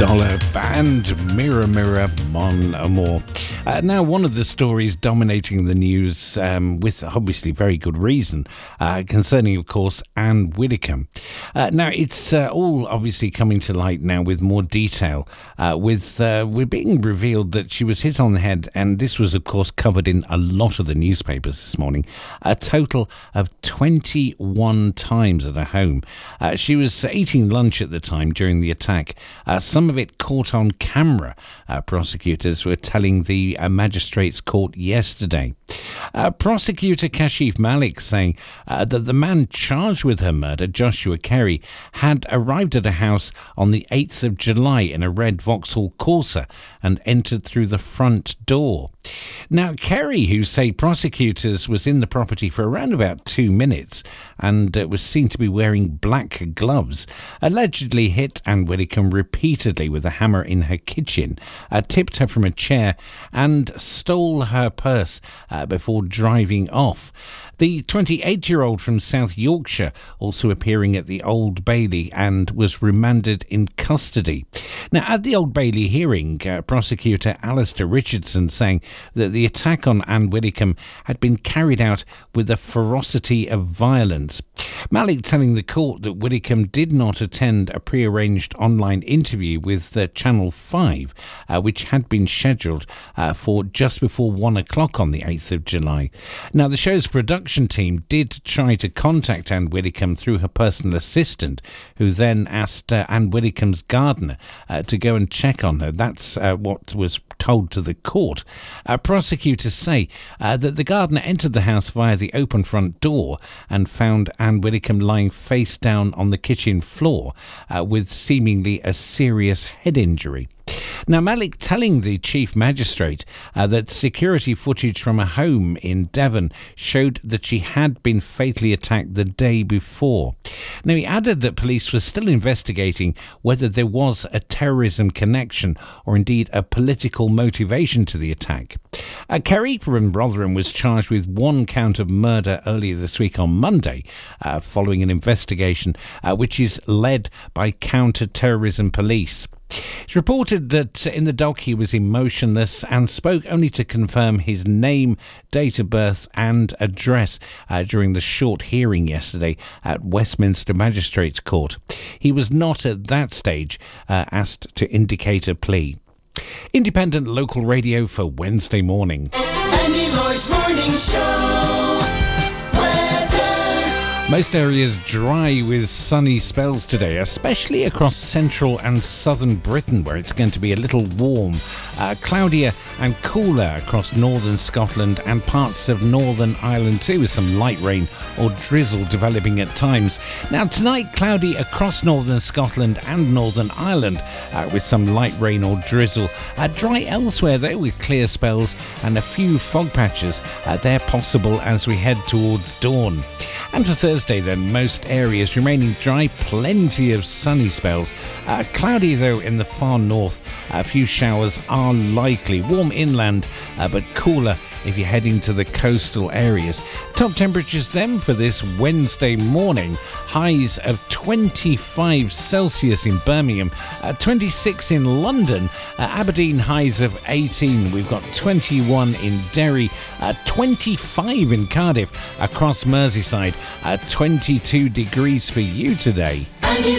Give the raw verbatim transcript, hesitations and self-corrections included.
Dollar Band, Mirror Mirror Mon Amour. Uh, now, one of the stories dominating the news, um, with obviously very good reason, uh, concerning, of course, Anne Widdecombe. Uh, now, it's uh, all obviously coming to light now with more detail, uh, with uh, we're being revealed that she was hit on the head, and this was, of course, covered in a lot of the newspapers this morning, a total of twenty-one times at her home. Uh, she was eating lunch at the time during the attack. Uh, some of it caught on camera, uh, prosecutors were telling the uh, magistrates court yesterday. Uh, prosecutor Kashif Malik saying uh, that the man charged with her murder, Joshua Kerry, had arrived at a house on the eighth of July in a red Vauxhall Corsa and entered through the front door. Now, Kerry, who say prosecutors was in the property for around about two minutes and uh, was seen to be wearing black gloves, allegedly hit Anne Widdecombe repeatedly with a hammer in her kitchen, uh, tipped her from a chair and stole her purse uh, before driving off. The twenty-eight-year-old from South Yorkshire also appearing at the Old Bailey and was remanded in custody. Now, at the Old Bailey hearing, uh, prosecutor Alistair Richardson saying that the attack on Anne Widdecombe had been carried out with a ferocity of violence. Malik telling the court that Widdecombe did not attend a pre-arranged online interview with uh, Channel five, uh, which had been scheduled uh, for just before one o'clock on the eighth of July. Now, the show's production team did try to contact Anne Widdecombe through her personal assistant, who then asked uh, Anne Widdecombe's gardener uh, to go and check on her. That's uh, what was told to the court. Uh, prosecutors say uh, that the gardener entered the house via the open front door and found Anne Widdecombe lying face down on the kitchen floor uh, with seemingly a serious head injury. Now, Malik telling the chief magistrate uh, that security footage from a home in Devon showed that she had been fatally attacked the day before. Now, he added that police were still investigating whether there was a terrorism connection or indeed a political motivation to the attack. Uh, Kerry from Rotherham was charged with one count of murder earlier this week on Monday, uh, following an investigation uh, which is led by counter-terrorism police. It's reported that in the dock he was emotionless and spoke only to confirm his name, date of birth and address uh, during the short hearing yesterday at Westminster Magistrates Court. He was not at that stage uh, asked to indicate a plea. Independent local radio for Wednesday morning. Andy Lloyd's Morning Show. Most areas dry with sunny spells today, especially across central and southern Britain, where it's going to be a little warm, uh, cloudier and cooler across northern Scotland and parts of Northern Ireland too, with some light rain or drizzle developing at times. Now tonight, cloudy across northern Scotland and Northern Ireland, uh, with some light rain or drizzle. Uh, dry elsewhere though, with clear spells and a few fog patches. Uh, they're possible as we head towards dawn. And for Thursday then, most areas remaining dry, plenty of sunny spells. Uh, cloudy though in the far north, a few showers are likely. Warm inland, uh, but cooler if you're heading to the coastal areas. Top temperatures then for this Wednesday morning. Highs of twenty-five Celsius in Birmingham, uh, twenty-six in London, uh, Aberdeen highs of eighteen. We've got twenty-one in Derry, uh, twenty-five in Cardiff, across Merseyside, uh, twenty-two degrees for you today. Andy